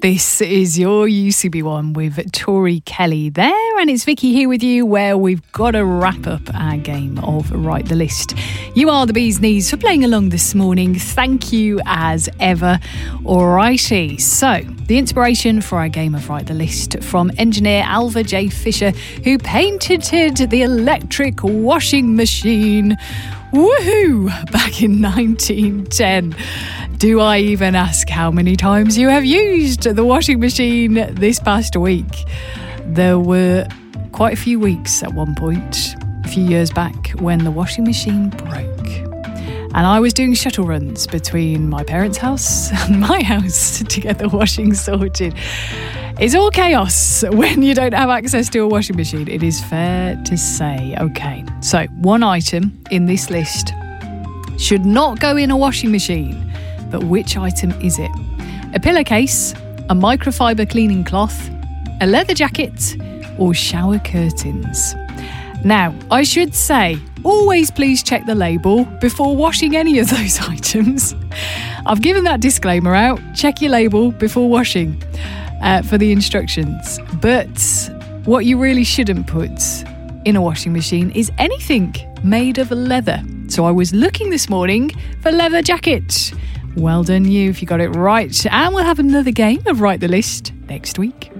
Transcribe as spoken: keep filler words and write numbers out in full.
This is your U C B one with Tori Kelly there, and it's Vicky here with you, where we've got to wrap up our game of Write the List. You are the bee's knees for playing along this morning. Thank you as ever. Alrighty, so the inspiration for our game of Write the List from engineer Alva J. Fisher, who painted the electric washing machine. Woohoo! Back in nineteen ten. Do I even ask how many times you have used the washing machine this past week? There were quite a few weeks at one point, a few years back, when the washing machine broke. And I was doing shuttle runs between my parents' house and my house to get the washing sorted. It's all chaos when you don't have access to a washing machine, it is fair to say. Okay, so one item in this list should not go in a washing machine. But which item is it? A pillowcase, a microfiber cleaning cloth, a leather jacket, or shower curtains? Now, I should say, always please check the label before washing any of those items. I've given that disclaimer out. Check your label before washing uh, for the instructions. But what you really shouldn't put in a washing machine is anything made of leather. So I was looking this morning for leather jacket. Well done you if you got it right. And we'll have another game of Write the List next week.